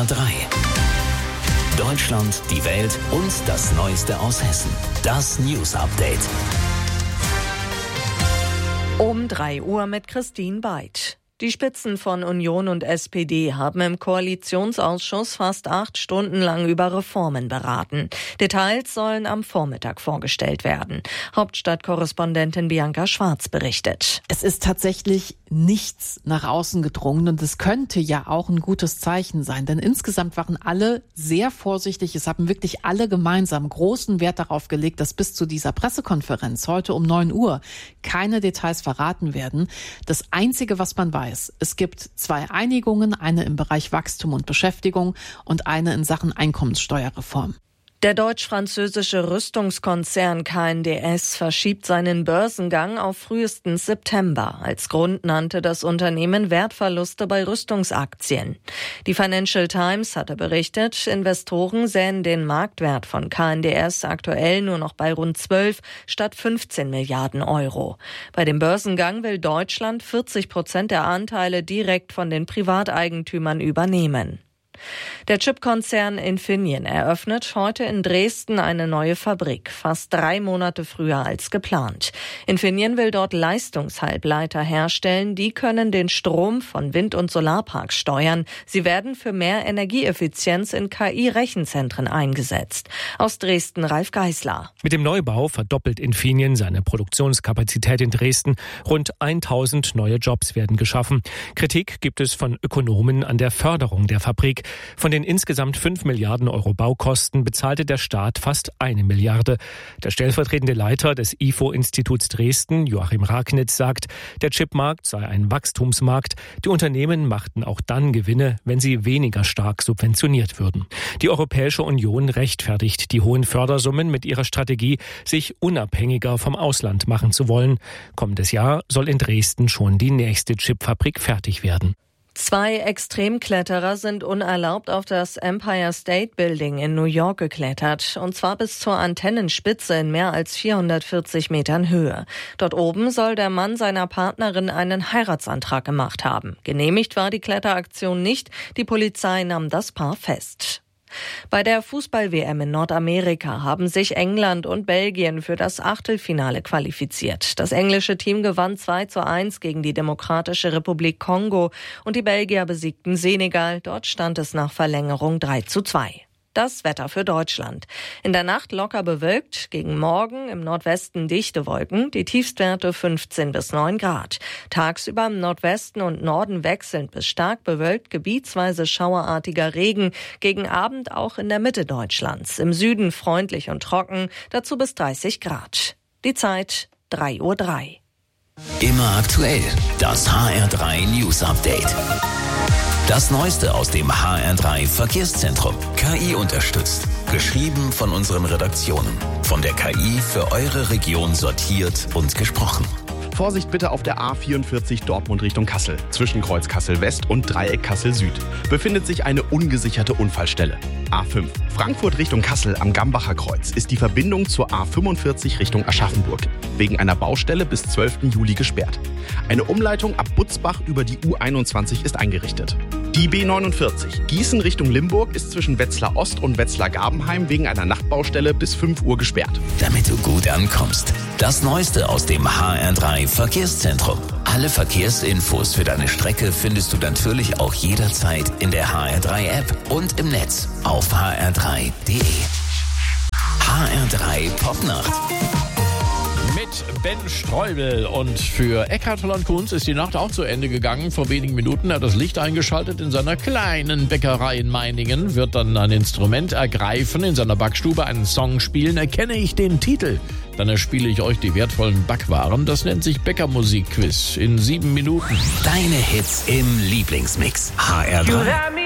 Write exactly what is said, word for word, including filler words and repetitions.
R drei. Deutschland, die Welt und das Neueste aus Hessen. Das News Update. Um drei Uhr mit Christine Beid. Die Spitzen von Union und S P D haben im Koalitionsausschuss fast acht Stunden lang über Reformen beraten. Details sollen am Vormittag vorgestellt werden. Hauptstadtkorrespondentin Bianca Schwarz berichtet. Es ist tatsächlich nichts nach außen gedrungen und es könnte ja auch ein gutes Zeichen sein, denn insgesamt waren alle sehr vorsichtig. Es haben wirklich alle gemeinsam großen Wert darauf gelegt, dass bis zu dieser Pressekonferenz heute um neun Uhr keine Details verraten werden. Das Einzige, was man weiß, es gibt zwei Einigungen, eine im Bereich Wachstum und Beschäftigung und eine in Sachen Einkommenssteuerreform. Der deutsch-französische Rüstungskonzern K N D S verschiebt seinen Börsengang auf frühestens September. Als Grund nannte das Unternehmen Wertverluste bei Rüstungsaktien. Die Financial Times hatte berichtet, Investoren sähen den Marktwert von K N D S aktuell nur noch bei rund zwölf statt fünfzehn Milliarden Euro. Bei dem Börsengang will Deutschland vierzig Prozent der Anteile direkt von den Privateigentümern übernehmen. Der Chipkonzern Infineon eröffnet heute in Dresden eine neue Fabrik, fast drei Monate früher als geplant. Infineon will dort Leistungshalbleiter herstellen, die können den Strom von Wind- und Solarparks steuern. Sie werden für mehr Energieeffizienz in K I-Rechenzentren eingesetzt. Aus Dresden Ralf Geisler. Mit dem Neubau verdoppelt Infineon seine Produktionskapazität in Dresden. Rund tausend neue Jobs werden geschaffen. Kritik gibt es von Ökonomen an der Förderung der Fabrik. Von den insgesamt fünf Milliarden Euro Baukosten bezahlte der Staat fast eine Milliarde. Der stellvertretende Leiter des I F O-Instituts Dresden, Joachim Ragnitz, sagt, der Chipmarkt sei ein Wachstumsmarkt. Die Unternehmen machten auch dann Gewinne, wenn sie weniger stark subventioniert würden. Die Europäische Union rechtfertigt die hohen Fördersummen mit ihrer Strategie, sich unabhängiger vom Ausland machen zu wollen. Kommendes Jahr soll in Dresden schon die nächste Chipfabrik fertig werden. Zwei Extremkletterer sind unerlaubt auf das Empire State Building in New York geklettert, und zwar bis zur Antennenspitze in mehr als vierhundertvierzig Metern Höhe. Dort oben soll der Mann seiner Partnerin einen Heiratsantrag gemacht haben. Genehmigt war die Kletteraktion nicht, die Polizei nahm das Paar fest. Bei der Fußball-W M in Nordamerika haben sich England und Belgien für das Achtelfinale qualifiziert. Das englische Team gewann zwei zu eins gegen die Demokratische Republik Kongo und die Belgier besiegten Senegal. Dort stand es nach Verlängerung drei zu zwei. Das Wetter für Deutschland. In der Nacht locker bewölkt, gegen Morgen im Nordwesten dichte Wolken, die Tiefstwerte fünfzehn bis neun Grad. Tagsüber im Nordwesten und Norden wechselnd bis stark bewölkt, gebietsweise schauerartiger Regen, gegen Abend auch in der Mitte Deutschlands. Im Süden freundlich und trocken, dazu bis dreißig Grad. Die Zeit drei Uhr drei. Immer aktuell, das H R drei News Update. Das Neueste aus dem H R drei Verkehrszentrum. K I unterstützt. Geschrieben von unseren Redaktionen. Von der K I für eure Region sortiert und gesprochen. Vorsicht bitte auf der A vierundvierzig Dortmund Richtung Kassel. Zwischen Kreuz Kassel West und Dreieck Kassel Süd befindet sich eine ungesicherte Unfallstelle. A fünf Frankfurt Richtung Kassel am Gambacher Kreuz ist die Verbindung zur A fünfundvierzig Richtung Aschaffenburg wegen einer Baustelle bis zwölften Juli gesperrt. Eine Umleitung ab Butzbach über die U einundzwanzig ist eingerichtet. Die B neunundvierzig Gießen Richtung Limburg ist zwischen Wetzlar Ost und Wetzlar Gabenheim wegen einer Nachtbaustelle bis fünf Uhr gesperrt. Damit du gut ankommst. Das Neueste aus dem H R drei Verkehrszentrum. Alle Verkehrsinfos für deine Strecke findest du natürlich auch jederzeit in der H R drei App und im Netz auf h r drei punkt d e. H R drei Popnacht. Mit Ben Streubel, und für Eckhard Holland-Kunz ist die Nacht auch zu Ende gegangen. Vor wenigen Minuten hat er das Licht eingeschaltet in seiner kleinen Bäckerei in Meiningen, wird dann ein Instrument ergreifen, in seiner Backstube einen Song spielen. Erkenne ich den Titel, dann erspiele ich euch die wertvollen Backwaren. Das nennt sich Bäckermusik-Quiz in sieben Minuten. Deine Hits im Lieblingsmix. H R drei.